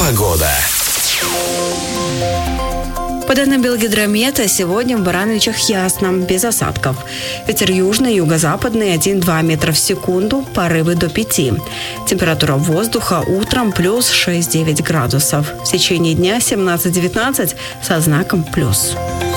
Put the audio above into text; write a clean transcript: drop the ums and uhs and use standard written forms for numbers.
Погода. По данным Белгидромета, сегодня в Барановичах ясно, без осадков. Ветер южный, юго-западный 1-2 метра в секунду, порывы до 5. Температура воздуха утром плюс 6-9 градусов. В течение дня 17-19 со знаком плюс.